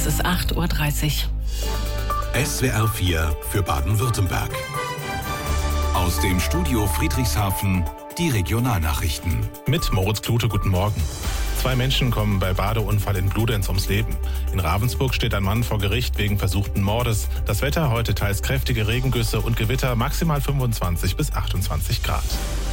Es ist 8:30 Uhr. SWR 4 für Baden-Württemberg. Aus dem Studio Friedrichshafen die Regionalnachrichten. Mit Moritz Klute, guten Morgen. 2 Menschen kommen bei Badeunfall in Bludenz ums Leben. In Ravensburg steht ein Mann vor Gericht wegen versuchten Mordes. Das Wetter heute teils kräftige Regengüsse und Gewitter, maximal 25 bis 28 Grad.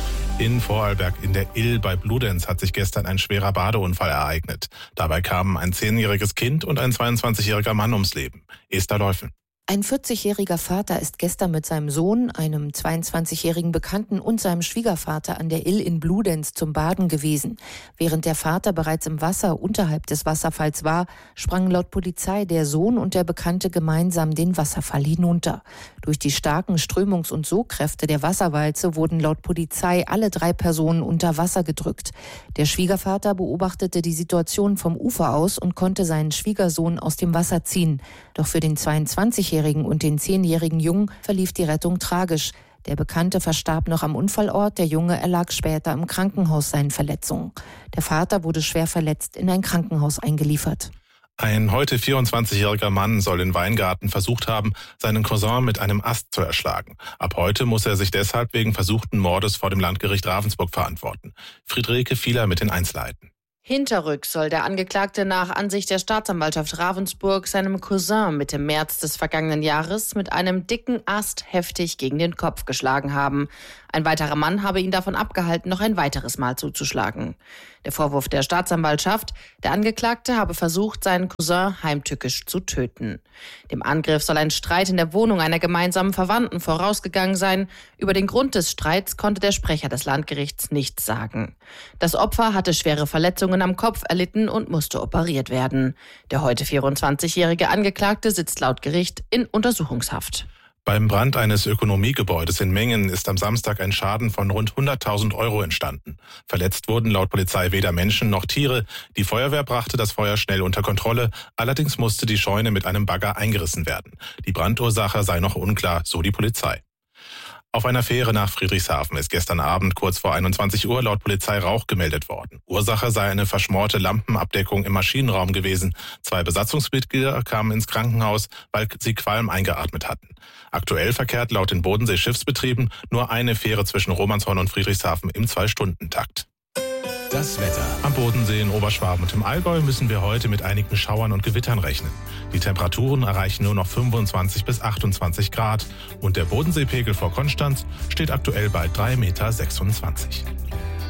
In Vorarlberg in der Ill bei Bludenz hat sich gestern ein schwerer Badeunfall ereignet. Dabei kamen ein 10-jähriges Kind und ein 22-jähriger Mann ums Leben. Esther Läufen. Ein 40-jähriger Vater ist gestern mit seinem Sohn, einem 22-jährigen Bekannten und seinem Schwiegervater an der Ill in Bludenz zum Baden gewesen. Während der Vater bereits im Wasser unterhalb des Wasserfalls war, sprangen laut Polizei der Sohn und der Bekannte gemeinsam den Wasserfall hinunter. Durch die starken Strömungs- und Sogkräfte der Wasserwalze wurden laut Polizei alle 3 Personen unter Wasser gedrückt. Der Schwiegervater beobachtete die Situation vom Ufer aus und konnte seinen Schwiegersohn aus dem Wasser ziehen. Doch für den 22-jährigen und den 10-jährigen Jungen verlief die Rettung tragisch. Der Bekannte verstarb noch am Unfallort, der Junge erlag später im Krankenhaus seinen Verletzungen. Der Vater wurde schwer verletzt in ein Krankenhaus eingeliefert. Ein heute 24-jähriger Mann soll in Weingarten versucht haben, seinen Cousin mit einem Ast zu erschlagen. Ab heute muss er sich deshalb wegen versuchten Mordes vor dem Landgericht Ravensburg verantworten. Friederike Fieler mit den Einzelheiten. Hinterrücks soll der Angeklagte nach Ansicht der Staatsanwaltschaft Ravensburg seinem Cousin Mitte März des vergangenen Jahres mit einem dicken Ast heftig gegen den Kopf geschlagen haben. Ein weiterer Mann habe ihn davon abgehalten, noch ein weiteres Mal zuzuschlagen. Der Vorwurf der Staatsanwaltschaft: Der Angeklagte habe versucht, seinen Cousin heimtückisch zu töten. Dem Angriff soll ein Streit in der Wohnung einer gemeinsamen Verwandten vorausgegangen sein. Über den Grund des Streits konnte der Sprecher des Landgerichts nichts sagen. Das Opfer hatte schwere Verletzungen am Kopf erlitten und musste operiert werden. Der heute 24-jährige Angeklagte sitzt laut Gericht in Untersuchungshaft. Beim Brand eines Ökonomiegebäudes in Mengen ist am Samstag ein Schaden von rund 100.000 Euro entstanden. Verletzt wurden laut Polizei weder Menschen noch Tiere. Die Feuerwehr brachte das Feuer schnell unter Kontrolle. Allerdings musste die Scheune mit einem Bagger eingerissen werden. Die Brandursache sei noch unklar, so die Polizei. Auf einer Fähre nach Friedrichshafen ist gestern Abend kurz vor 21 Uhr laut Polizei Rauch gemeldet worden. Ursache sei eine verschmorte Lampenabdeckung im Maschinenraum gewesen. 2 Besatzungsmitglieder kamen ins Krankenhaus, weil sie Qualm eingeatmet hatten. Aktuell verkehrt laut den Bodensee-Schiffsbetrieben nur eine Fähre zwischen Romanshorn und Friedrichshafen im 2-Stunden-Takt. Das Wetter. Am Bodensee in Oberschwaben und im Allgäu müssen wir heute mit einigen Schauern und Gewittern rechnen. Die Temperaturen erreichen nur noch 25 bis 28 Grad und der Bodenseepegel vor Konstanz steht aktuell bei 3,26 Meter.